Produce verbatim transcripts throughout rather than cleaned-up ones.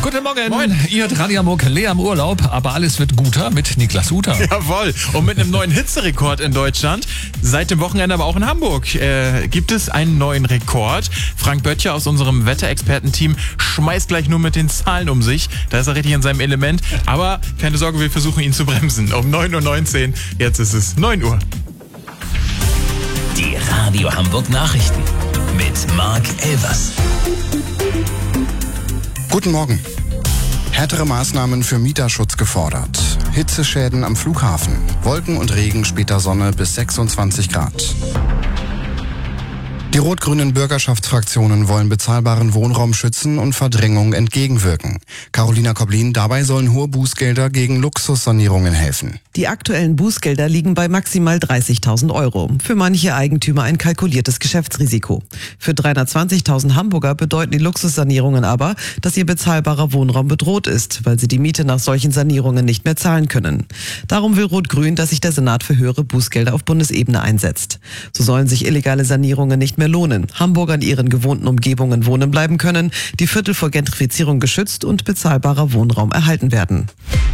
Guten Morgen. Moin. Ihr hört Radio Hamburg, Lea im Urlaub, aber alles wird guter mit Niklas Huter. Jawohl. Und mit einem neuen Hitzerekord in Deutschland. Seit dem Wochenende aber auch in Hamburg äh, gibt es einen neuen Rekord. Frank Böttcher aus unserem Wetterexpertenteam schmeißt gleich nur mit den Zahlen um sich. Da ist er richtig in seinem Element. Aber keine Sorge, wir versuchen ihn zu bremsen. Um neun Uhr neunzehn, jetzt ist es neun Uhr. Die Radio Hamburg Nachrichten mit Marc Elvers. Guten Morgen. Härtere Maßnahmen für Mieterschutz gefordert. Hitzeschäden am Flughafen. Wolken und Regen, später Sonne bis sechsundzwanzig Grad. Die rot-grünen Bürgerschaftsfraktionen wollen bezahlbaren Wohnraum schützen und Verdrängung entgegenwirken. Carolina Koblin, dabei sollen hohe Bußgelder gegen Luxussanierungen helfen. Die aktuellen Bußgelder liegen bei maximal dreißigtausend Euro. Für manche Eigentümer ein kalkuliertes Geschäftsrisiko. Für dreihundertzwanzigtausend Hamburger bedeuten die Luxussanierungen aber, dass ihr bezahlbarer Wohnraum bedroht ist, weil sie die Miete nach solchen Sanierungen nicht mehr zahlen können. Darum will Rot-Grün, dass sich der Senat für höhere Bußgelder auf Bundesebene einsetzt. So sollen sich illegale Sanierungen nicht mehr lohnen, Hamburger in ihren gewohnten Umgebungen wohnen bleiben können, die Viertel vor Gentrifizierung geschützt und bezahlbarer Wohnraum erhalten werden.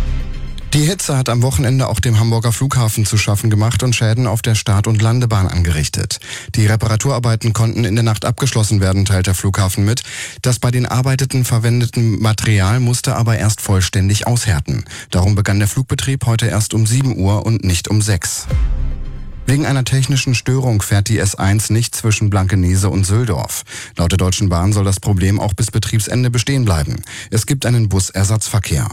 Die Hitze hat am Wochenende auch dem Hamburger Flughafen zu schaffen gemacht und Schäden auf der Start- und Landebahn angerichtet. Die Reparaturarbeiten konnten in der Nacht abgeschlossen werden, teilt der Flughafen mit. Das bei den Arbeiten verwendeten Material musste aber erst vollständig aushärten. Darum begann der Flugbetrieb heute erst um sieben Uhr und nicht um sechs. Wegen einer technischen Störung fährt die S eins nicht zwischen Blankenese und Söldorf. Laut der Deutschen Bahn soll das Problem auch bis Betriebsende bestehen bleiben. Es gibt einen Busersatzverkehr.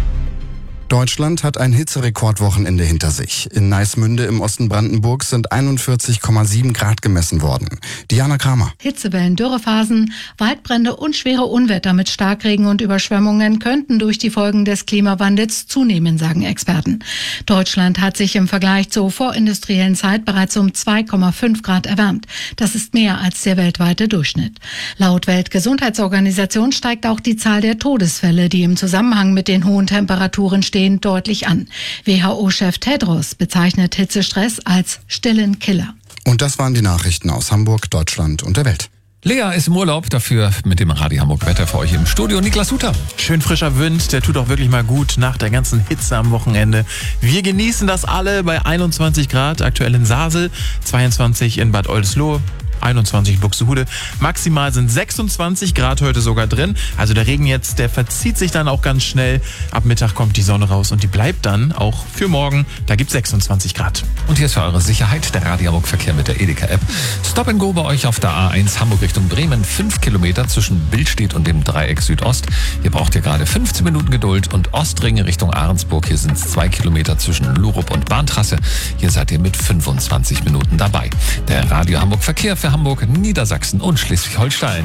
Deutschland hat ein Hitzerekordwochenende hinter sich. In Neismünde im Osten Brandenburgs sind einundvierzig Komma sieben Grad gemessen worden. Diana Kramer. Hitzewellen, Dürrephasen, Waldbrände und schwere Unwetter mit Starkregen und Überschwemmungen könnten durch die Folgen des Klimawandels zunehmen, sagen Experten. Deutschland hat sich im Vergleich zur vorindustriellen Zeit bereits um zwei Komma fünf Grad erwärmt. Das ist mehr als der weltweite Durchschnitt. Laut Weltgesundheitsorganisation steigt auch die Zahl der Todesfälle, die im Zusammenhang mit den hohen Temperaturen stehen, deutlich an. W H O-Chef Tedros bezeichnet Hitzestress als stillen Killer. Und das waren die Nachrichten aus Hamburg, Deutschland und der Welt. Lea ist im Urlaub, dafür mit dem Radio Hamburg Wetter für euch im Studio Niklas Huter. Schön frischer Wind, der tut auch wirklich mal gut nach der ganzen Hitze am Wochenende. Wir genießen das alle bei einundzwanzig Grad, aktuell in Sasel, zweiundzwanzig in Bad Oldesloe, einundzwanzig in Buxtehude. Maximal sind sechsundzwanzig Grad heute sogar drin. Also der Regen jetzt, der verzieht sich dann auch ganz schnell. Ab Mittag kommt die Sonne raus und die bleibt dann auch für morgen. Da gibt es sechsundzwanzig Grad. Und hier ist für eure Sicherheit der Radio Hamburg Verkehr mit der Edeka-App. Stop and Go bei euch auf der A eins Hamburg Richtung Bremen. Fünf Kilometer zwischen Billstedt und dem Dreieck Südost. Hier braucht ihr gerade fünfzehn Minuten Geduld. Und Ostring Richtung Ahrensburg. Hier sind es zwei Kilometer zwischen Lurup und Bahntrasse. Hier seid ihr mit fünfundzwanzig Minuten dabei. Der Radio Hamburg Verkehr für Hamburg, Niedersachsen und Schleswig-Holstein.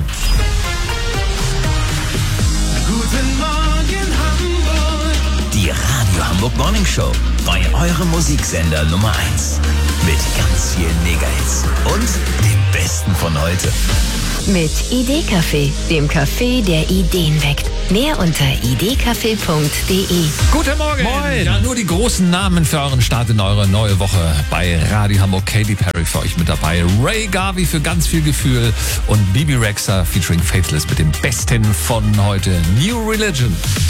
Guten Morgen Hamburg. Die Radio Hamburg Morning Show bei eurem Musiksender Nummer eins. Mit ganz vielen Mega-Hits und dem Besten von heute. Mit Idee-Café, dem Café, der Ideen weckt. Mehr unter idcafé punkt de. Guten Morgen! Moin. Ja, nur die großen Namen für euren Start in eure neue Woche bei Radio Hamburg. Katy Perry für euch mit dabei, Ray Garvey für ganz viel Gefühl und Bibi Rexha featuring Faithless mit dem Besten von heute, New Religion.